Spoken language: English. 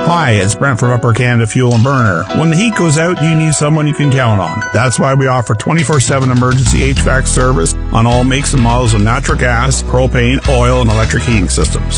Hi, it's Brent from Upper Canada Fuel and Burner. When the heat goes out, you need someone you can count on. That's why we offer 24/7 emergency HVAC service on all makes and models of natural gas, propane, oil, and electric heating systems.